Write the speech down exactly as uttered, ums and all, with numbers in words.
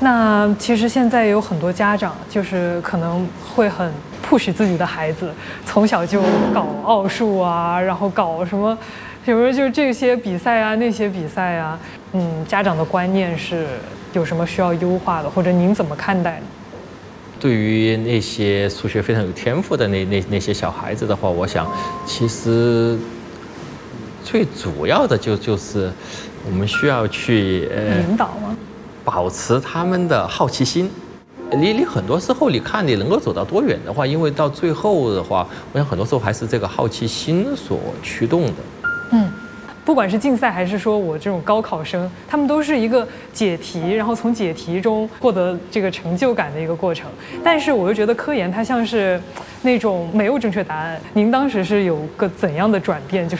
那其实现在有很多家长就是可能会很 push 自己的孩子，从小就搞奥数啊，然后搞什么，比如就这些比赛啊，那些比赛啊，嗯，家长的观念是有什么需要优化的，或者您怎么看待呢？ 对于那些数学非常有天赋的那那那些小孩子的话，我想其实最主要的就就是我们需要去呃引导吗？ 保持他们的好奇心。你你很多时候，你看你能够走到多远的话，因为到最后的话，我想很多时候还是这个好奇心所驱动的。 嗯，不管是竞赛还是说我这种高考生，他们都是一个解题，然后从解题中获得这个成就感的一个过程。但是我又觉得科研它像是那种没有正确答案。您当时是有个怎样的转变？就是